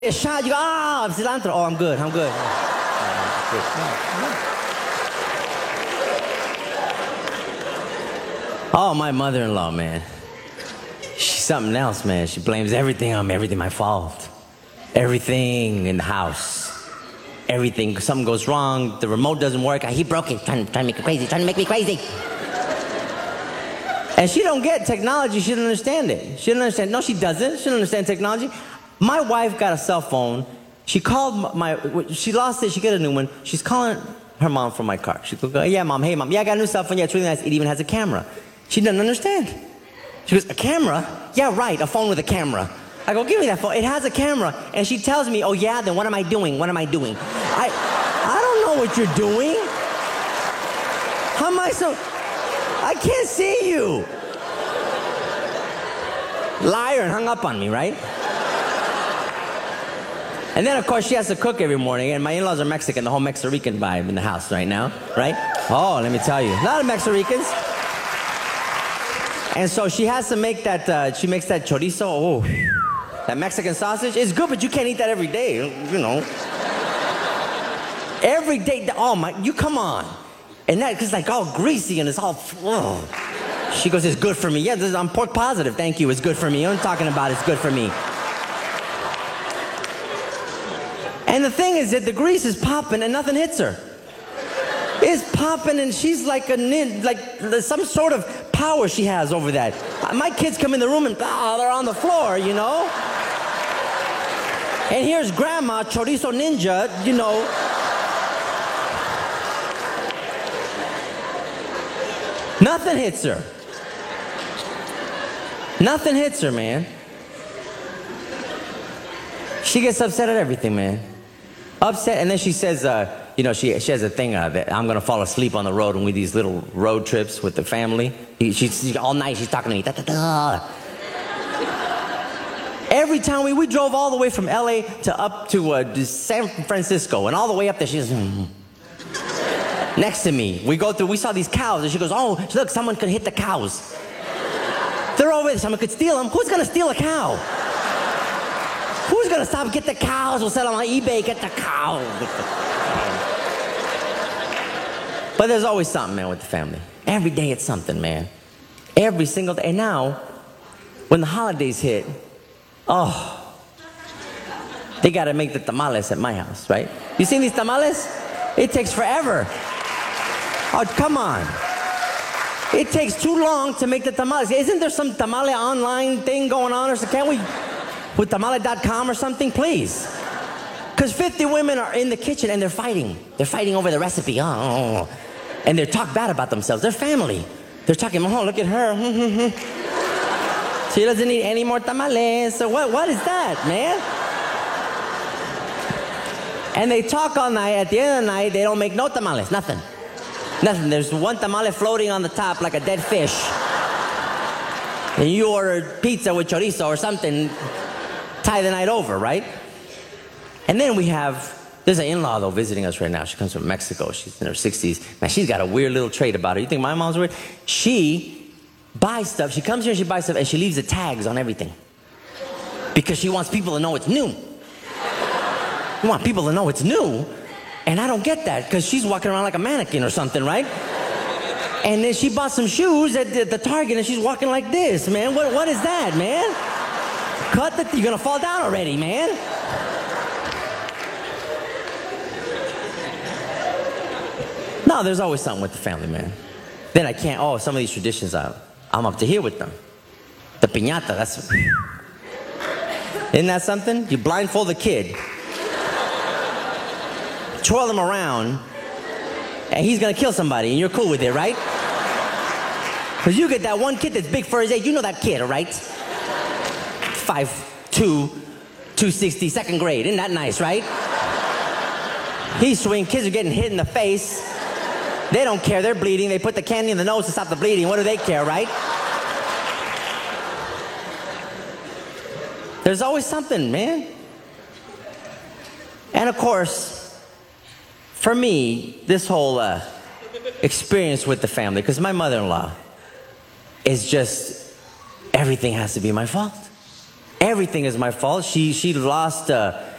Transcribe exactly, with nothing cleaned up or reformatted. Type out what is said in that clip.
a shot, you go, ah, oh, cilantro. Oh, I'm good, I'm good. Oh, my mother-in-law, man. She's something else, man. She blames everything on me, everything my fault. Everything in the house. Everything, something goes wrong, the remote doesn't work, he broke it, trying, trying to make me crazy, trying to make me crazy. And she don't get technology, she doesn't understand it. She doesn't understand, no she doesn't, she doesn't understand technology. My wife got a cell phone, she called my, she lost it, she got a new one, she's calling her mom from my car. She goes, yeah mom, hey mom, yeah I got a new cell phone, yeah it's really nice, it even has a camera. She doesn't understand. She goes, a camera? Yeah right, a phone with a camera. I go, give me that phone, it has a camera. And she tells me, oh yeah, then what am I doing, what am I doing? I, I don't know what you're doing. How am I so, I can't see you. Liar, and hung up on me, right? And then, of course, she has to cook every morning, and my in-laws are Mexican, the whole Mexican vibe in the house right now, right? Oh, let me tell you, a lot of Mexicans. And so she has to make that, uh, she makes that chorizo, oh, that Mexican sausage. It's good, but you can't eat that every day, you know. Every day, oh my, you come on. And that, it's like all greasy and it's all, oh. She goes, it's good for me. Yeah, this, I'm pork positive, thank you, it's good for me. I'm talking about it's good for me. And the thing is that the grease is popping and nothing hits her. It's popping and she's like a nin, like some sort of power she has over that. My kids come in the room and oh, they're on the floor, you know. And here's grandma, chorizo ninja, you know. Nothing hits her. Nothing hits her, man. She gets upset at everything, man. Upset, and then she says, uh, you know, she, she has a thing uh, that I'm gonna fall asleep on the road when we these little road trips with the family. She, she's all night, she's talking to me. Da, da, da. Every time we, we drove all the way from L A to up to uh, San Francisco, and all the way up there, she's mm, next to me. We go through, we saw these cows, and she goes, oh, look, someone could hit the cows. They're over there, someone could steal them. Who's gonna steal a cow? Who's gonna stop and get the cows? We'll sell them on eBay, get the cows. But there's always something, man, with the family. Every day it's something, man. Every single day. And now, when the holidays hit, oh, they gotta make the tamales at my house, right? You seen these tamales? It takes forever. Oh, come on. It takes too long to make the tamales. Isn't there some tamale online thing going on or so? Can't we, with tamale dot com or something, please? Because fifty women are in the kitchen and they're fighting. They're fighting over the recipe. Oh, and they talk bad about themselves. They're family. They're talking, oh, look at her. She doesn't need any more tamales. So what, what is that, man? And they talk all night. At the end of the night, they don't make no tamales. Nothing. Nothing. There's one tamale floating on the top like a dead fish. And you ordered pizza with chorizo or something, tie the night over, right? And then we have, there's an in-law though visiting us right now. She comes from Mexico. She's in her sixties. Man, she's got a weird little trait about her. You think my mom's weird? She buys stuff. She comes here and she buys stuff and she leaves the tags on everything. Because she wants people to know it's new. You want people to know it's new? And I don't get that because she's walking around like a mannequin or something, right? And then she bought some shoes at the, the Target and she's walking like this, man. What, what is that, man? Cut the, you're gonna fall down already, man. No, there's always something with the family, man. Then I can't, oh, some of these traditions, I, I'm up to here with them. The piñata, that's, isn't that something? You blindfold the kid, twirl him around, and he's gonna kill somebody, and you're cool with it, right? Because you get that one kid that's big for his age, you know that kid, all right? five two, two sixty, second grade, isn't that nice, right? He's swinging, kids are getting hit in the face. They don't care, they're bleeding. They put the candy in the nose to stop the bleeding. What do they care, right? There's always something, man. And of course, for me, this whole uh, experience with the family, because my mother-in-law is just, everything has to be my fault. Everything is my fault. She she lost uh,